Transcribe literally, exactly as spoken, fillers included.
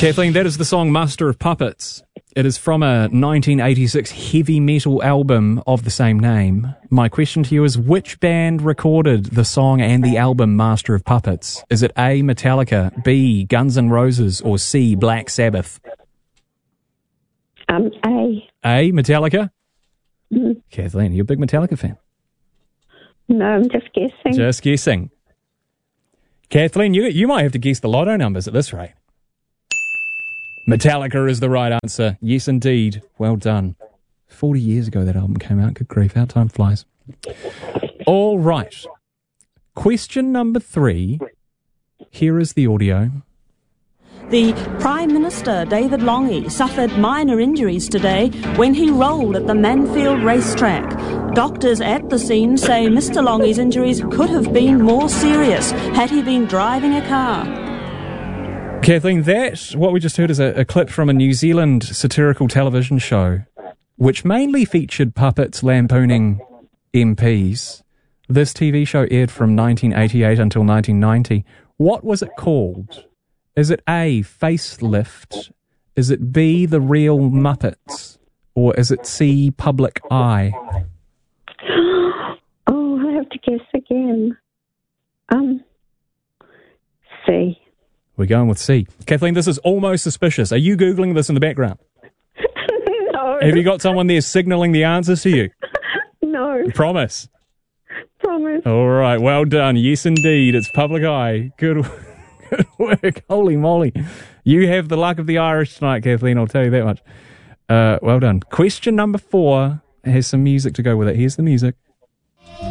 Kathleen, that is the song Master of Puppets. It is from a nineteen eighty-six heavy metal album of the same name. My question to you is, which band recorded the song and the album Master of Puppets? Is it A, Metallica, B, Guns N' Roses, or C, Black Sabbath? Um, A. A, Metallica? Mm. Kathleen, are you a big Metallica fan? No, I'm just guessing. Just guessing. Kathleen, you you might have to guess the lotto numbers at this rate. Metallica is the right answer. Yes, indeed. Well done. Forty years ago that album came out. Good grief, how time flies. All right. Question number three. Here is the audio. The Prime Minister, David Lange, suffered minor injuries today when he rolled at the Manfield racetrack. Doctors at the scene say Mister Lange's injuries could have been more serious had he been driving a car. Kathleen, that, what we just heard is a, a clip from a New Zealand satirical television show, which mainly featured puppets lampooning M Ps. This T V show aired from nineteen eighty-eight until nineteen ninety. What was it called? Is it A, Facelift? Is it B, The Real Muppets? Or is it C, Public Eye? Oh, I have to guess again. Um, C. We're going with C. Kathleen, this is almost suspicious. Are you Googling this in the background? No. Have you got someone there signalling the answers to you? No. Promise. Promise. All right, well done. Yes, indeed. It's Public Eye. Good, good work. Holy moly. You have the luck of the Irish tonight, Kathleen, I'll tell you that much. Uh, well done. Question number four has some music to go with it. Here's the music.